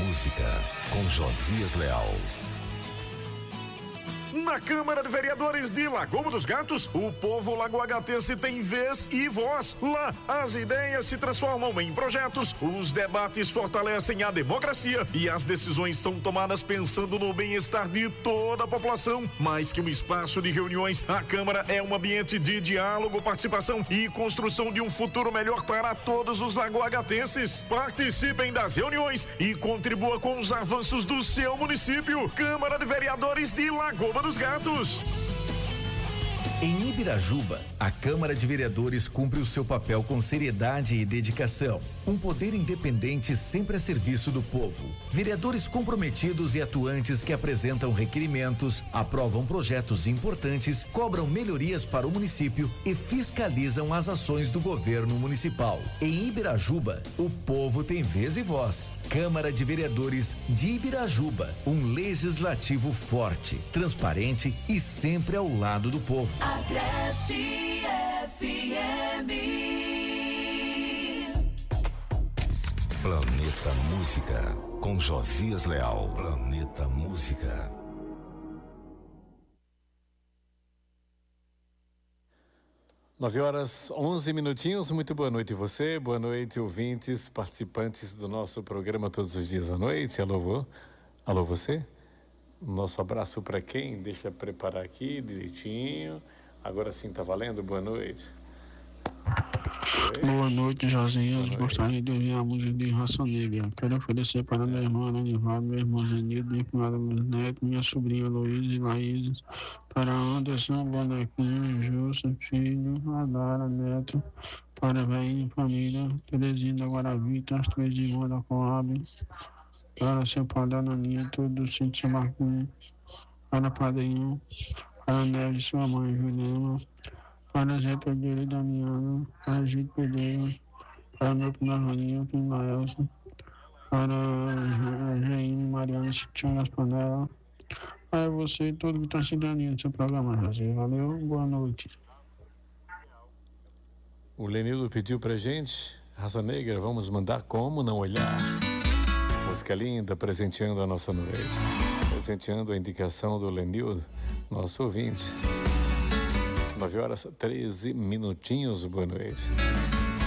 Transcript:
Música, com Josias Leal. Na Câmara de Vereadores de Lagoa dos Gatos, o povo lagoagatense tem vez e voz. Lá, as ideias se transformam em projetos, os debates fortalecem a democracia e as decisões são tomadas pensando no bem-estar de toda a população. Mais que um espaço de reuniões, a Câmara é um ambiente de diálogo, participação e construção de um futuro melhor para todos os lagoagatenses. Participem das reuniões e contribua com os avanços do seu município. Câmara de Vereadores de Lagoa dos Gatos. Em Ibirajuba, a Câmara de Vereadores cumpre o seu papel com seriedade e dedicação. Um poder independente sempre a serviço do povo. Vereadores comprometidos e atuantes que apresentam requerimentos, aprovam projetos importantes, cobram melhorias para o município e fiscalizam as ações do governo municipal. Em Ibirajuba, o povo tem vez e voz. Câmara de Vereadores de Ibirajuba, um legislativo forte, transparente e sempre ao lado do povo. Agreste FM. Planeta Música, com Josias Leal. Planeta Música. 9h11. Muito boa noite você, boa noite ouvintes, participantes do nosso programa todos os dias à noite. Alô você? Nosso abraço para quem? Deixa eu preparar aqui direitinho. Agora sim tá valendo, boa noite. Boa noite, Josias. Gostaria de ouvir a música de Raça Negra. Quero oferecer para minha irmã Ananivaldo, meu irmão Zenildo, minha cunhada, meus netos, minha sobrinha Luísa e Laís, para Anderson, Bonequinho, Jussa, filho, Adara, neto, para Veinho, família, Terezinha, Guaravita, as três irmãs da Coab, para seu pai da Naninha, todo do Sítio Marcunho, para Padrinho, para Neves, sua mãe, Juliana, para Zé Pedreiro e Damiano, para Gito Pedreiro, para meu primo Roninho, primo Elson, para Jaime, Mariana, Chitinho das Panelas, para você e todo que está sintonizando no seu programa, José. Valeu, boa noite. O Lenildo pediu pra gente, Raça Negra, vamos mandar Como Não Olhar. Música linda, presenteando a nossa noite. Presenteando a indicação do Lenildo, nosso ouvinte. 9h13, boa noite.